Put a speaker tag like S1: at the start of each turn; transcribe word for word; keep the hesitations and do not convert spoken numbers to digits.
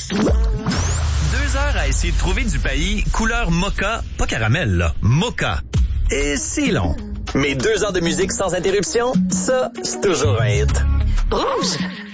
S1: Deux heures à essayer de trouver du pays couleur mocha, pas caramel, là, mocha. Et c'est long.
S2: Mais deux heures de musique sans interruption, ça, c'est toujours un hit.
S3: Rouge!